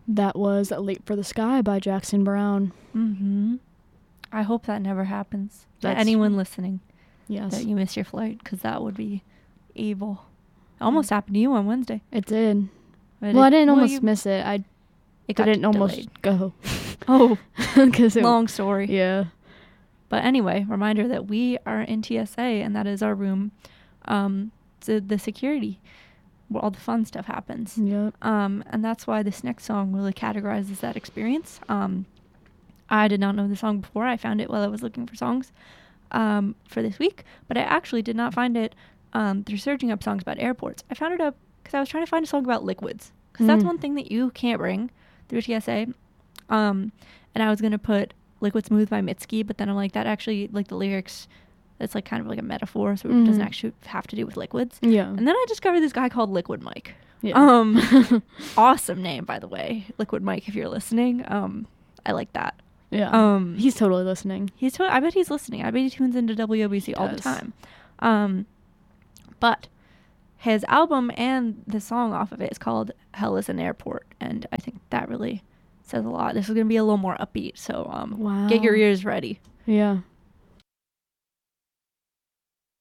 That was Late for the Sky by Jackson Browne. Mm-hmm. I hope that never happens. To That's- anyone listening, Yes. that you miss your flight, because that would be evil. It almost happened to you on Wednesday. It did. But Well, I didn't almost miss it. I It got didn't almost delayed. go. Oh, 'Cause long story. Yeah. But anyway, reminder that we are in TSA, and that is our room. To the security, where all the fun stuff happens. Yep. And that's why this next song really categorizes that experience. I did not know the song before. I found it while I was looking for songs for this week, but I actually did not find it through searching up songs about airports. I found it up because I was trying to find a song about liquids, because that's one thing that you can't bring through TSA. And I was going to put Liquid Smooth by Mitski, but then I'm like, that actually, like, the lyrics, it's like kind of like a metaphor, so it doesn't actually have to do with liquids. Yeah. And then I discovered this guy called Liquid Mike. Yeah. Awesome name, by the way, Liquid Mike, if you're listening. I like that. Yeah. He's totally listening. I bet he's listening. I bet he tunes into WOBC all the time. But his album and the song off of it is called Hell is an Airport, and I think that really says a lot. This is going to be a little more upbeat, so Wow. get your ears ready. Yeah.